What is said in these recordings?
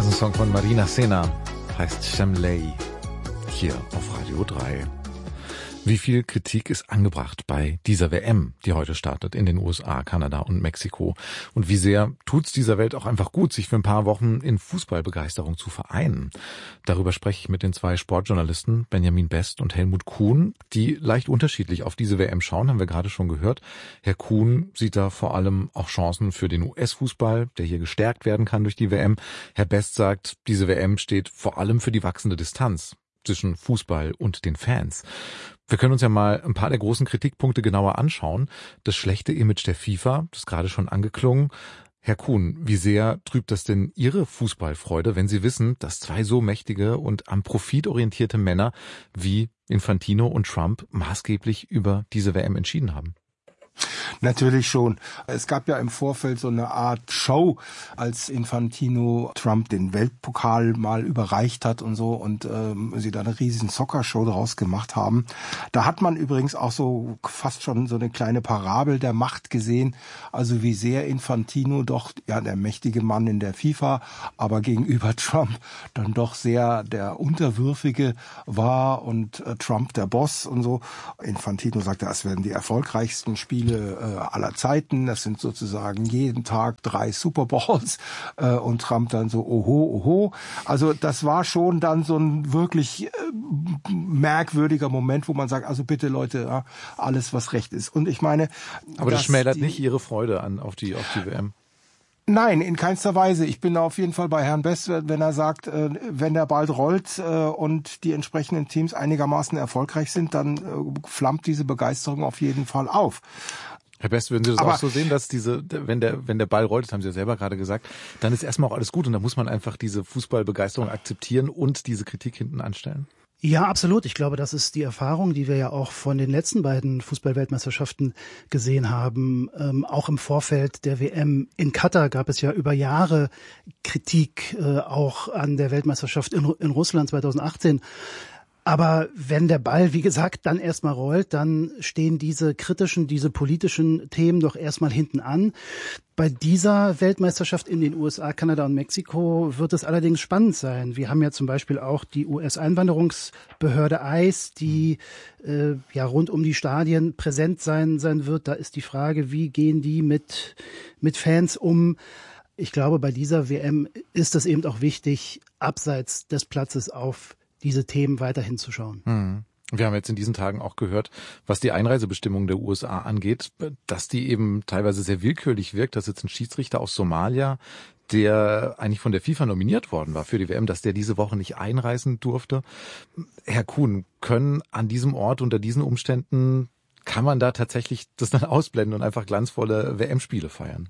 ein Song von Marina Sena, heißt Shamlay, hier auf Radio 3. Wie viel Kritik ist angebracht bei dieser WM, die heute startet in den USA, Kanada und Mexiko? Und wie sehr tut's dieser Welt auch einfach gut, sich für ein paar Wochen in Fußballbegeisterung zu vereinen? Darüber spreche ich mit den zwei Sportjournalisten Benjamin Best und Helmut Kuhn, die leicht unterschiedlich auf diese WM schauen, haben wir gerade schon gehört. Herr Kuhn sieht da vor allem auch Chancen für den US-Fußball, der hier gestärkt werden kann durch die WM. Herr Best sagt, diese WM steht vor allem für die wachsende Distanz zwischen Fußball und den Fans. Wir können uns ja mal ein paar der großen Kritikpunkte genauer anschauen. Das schlechte Image der FIFA, das ist gerade schon angeklungen. Herr Kuhn, wie sehr trübt das denn Ihre Fußballfreude, wenn Sie wissen, dass zwei so mächtige und am Profit orientierte Männer wie Infantino und Trump maßgeblich über diese WM entschieden haben? Natürlich schon. Es gab ja im Vorfeld so eine Art Show, als Infantino Trump den Weltpokal mal überreicht hat und so und sie da eine riesen Soccer-Show draus gemacht haben. Da hat man übrigens auch so fast schon so eine kleine Parabel der Macht gesehen, also wie sehr Infantino doch, ja, der mächtige Mann in der FIFA, aber gegenüber Trump dann doch sehr der Unterwürfige war und Trump der Boss und so. Infantino sagte, es werden die erfolgreichsten Spiele aller Zeiten. Das sind sozusagen jeden Tag 3 Super Bowls und Trump dann so oho. Also das war schon dann so ein wirklich merkwürdiger Moment, wo man sagt, also bitte Leute, ja, alles was recht ist. Und ich meine, aber das schmälert nicht Ihre Freude auf die WM. Nein, in keinster Weise. Ich bin auf jeden Fall bei Herrn Best, wenn er sagt, wenn der bald rollt und die entsprechenden Teams einigermaßen erfolgreich sind, dann flammt diese Begeisterung auf jeden Fall auf. Herr Best, würden Sie das auch so sehen, dass wenn der Ball rollt, das haben Sie ja selber gerade gesagt, dann ist erstmal auch alles gut und dann muss man einfach diese Fußballbegeisterung akzeptieren und diese Kritik hinten anstellen? Ja, absolut. Ich glaube, das ist die Erfahrung, die wir ja auch von den letzten beiden Fußball-Weltmeisterschaften gesehen haben. Auch im Vorfeld der WM in Katar gab es ja über Jahre Kritik auch an der Weltmeisterschaft in Russland 2018. Aber wenn der Ball, wie gesagt, dann erstmal rollt, dann stehen diese kritischen, diese politischen Themen doch erstmal hinten an. Bei dieser Weltmeisterschaft in den USA, Kanada und Mexiko wird es allerdings spannend sein. Wir haben ja zum Beispiel auch die US-Einwanderungsbehörde ICE, die ja rund um die Stadien präsent sein wird. Da ist die Frage, wie gehen die mit Fans um? Ich glaube, bei dieser WM ist es eben auch wichtig, abseits des Platzes auf diese Themen weiterhin zu schauen. Wir haben jetzt in diesen Tagen auch gehört, was die Einreisebestimmungen der USA angeht, dass die eben teilweise sehr willkürlich wirkt, dass jetzt ein Schiedsrichter aus Somalia, der eigentlich von der FIFA nominiert worden war für die WM, dass der diese Woche nicht einreisen durfte. Herr Kuhn, können an diesem Ort unter diesen Umständen, kann man da tatsächlich das dann ausblenden und einfach glanzvolle WM-Spiele feiern?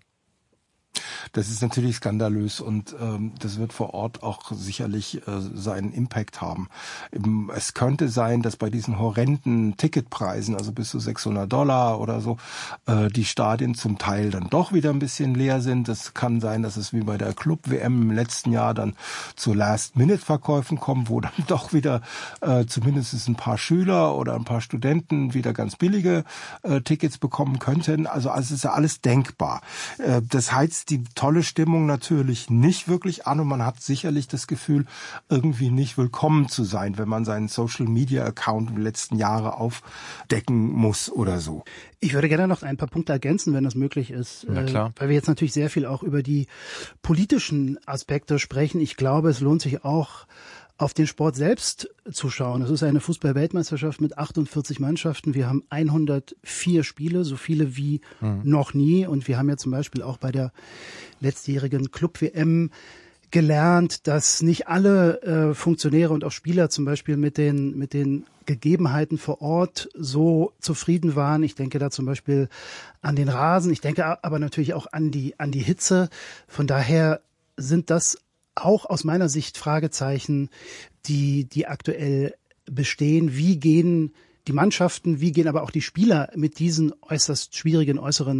Das ist natürlich skandalös und das wird vor Ort auch sicherlich seinen Impact haben. Es könnte sein, dass bei diesen horrenden Ticketpreisen, also bis zu $600 oder so, die Stadien zum Teil dann doch wieder ein bisschen leer sind. Es kann sein, dass es wie bei der Club-WM im letzten Jahr dann zu Last-Minute-Verkäufen kommt, wo dann doch wieder zumindest ein paar Schüler oder ein paar Studenten wieder ganz billige Tickets bekommen könnten. Also es ist ja alles denkbar. Das heizt die tolle Stimmung natürlich nicht wirklich an und man hat sicherlich das Gefühl, irgendwie nicht willkommen zu sein, wenn man seinen Social-Media-Account im letzten Jahre aufdecken muss oder so. Ich würde gerne noch ein paar Punkte ergänzen, wenn das möglich ist. Na klar. Weil wir jetzt natürlich sehr viel auch über die politischen Aspekte sprechen. Ich glaube, es lohnt sich auch, auf den Sport selbst zu schauen. Es ist eine Fußball-Weltmeisterschaft mit 48 Mannschaften. Wir haben 104 Spiele, so viele wie noch nie. Und wir haben ja zum Beispiel auch bei der letztjährigen Club-WM gelernt, dass nicht alle Funktionäre und auch Spieler zum Beispiel mit den Gegebenheiten vor Ort so zufrieden waren. Ich denke da zum Beispiel an den Rasen. Ich denke aber natürlich auch an die Hitze. Von daher sind das auch aus meiner Sicht Fragezeichen, die aktuell bestehen. Wie gehen die Mannschaften, wie gehen aber auch die Spieler mit diesen äußerst schwierigen äußeren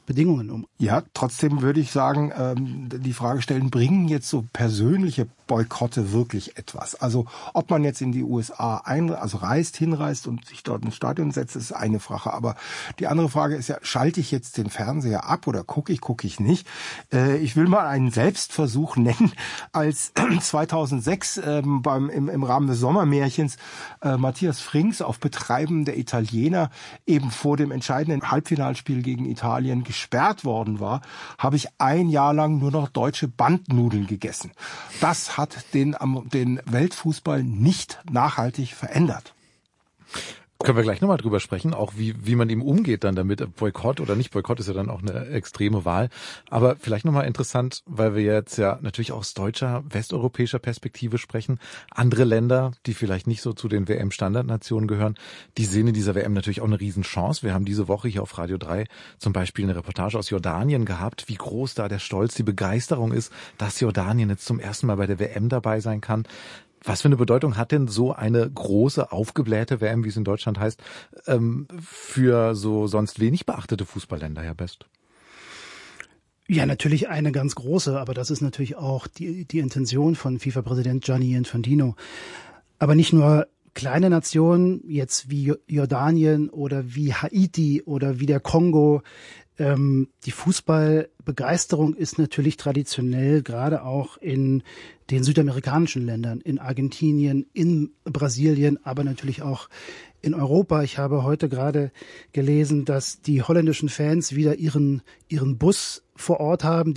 Bedingungen um. Ja, trotzdem würde ich sagen, die Frage stellen, bringen jetzt so persönliche Boykotte wirklich etwas? Also ob man jetzt in die USA hinreist und sich dort ins Stadion setzt, ist eine Frage. Aber die andere Frage ist ja, schalte ich jetzt den Fernseher ab oder gucke ich nicht? Ich will mal einen Selbstversuch nennen, als 2006 im Rahmen des Sommermärchens Matthias Frings auf Betreiben der Italiener eben vor dem entscheidenden Halbfinalspiel gegen Italien gesperrt worden war, habe ich ein Jahr lang nur noch deutsche Bandnudeln gegessen. Das hat den Weltfußball nicht nachhaltig verändert. Können wir gleich nochmal drüber sprechen, auch wie man ihm umgeht dann damit. Boykott oder nicht Boykott ist ja dann auch eine extreme Wahl. Aber vielleicht nochmal interessant, weil wir jetzt ja natürlich aus deutscher, westeuropäischer Perspektive sprechen. Andere Länder, die vielleicht nicht so zu den WM-Standardnationen gehören, die sehen in dieser WM natürlich auch eine Riesenchance. Wir haben diese Woche hier auf Radio 3 zum Beispiel eine Reportage aus Jordanien gehabt, wie groß da der Stolz, die Begeisterung ist, dass Jordanien jetzt zum ersten Mal bei der WM dabei sein kann. Was für eine Bedeutung hat denn so eine große, aufgeblähte WM, wie es in Deutschland heißt, für so sonst wenig beachtete Fußballländer, Herr Best? Ja, natürlich eine ganz große, aber das ist natürlich auch die Intention von FIFA-Präsident Gianni Infantino. Aber nicht nur kleine Nationen, jetzt wie Jordanien oder wie Haiti oder wie der Kongo. Die Fußballbegeisterung ist natürlich traditionell gerade auch in den südamerikanischen Ländern, in Argentinien, in Brasilien, aber natürlich auch in Europa. Ich habe heute gerade gelesen, dass die holländischen Fans wieder ihren Bus vor Ort haben,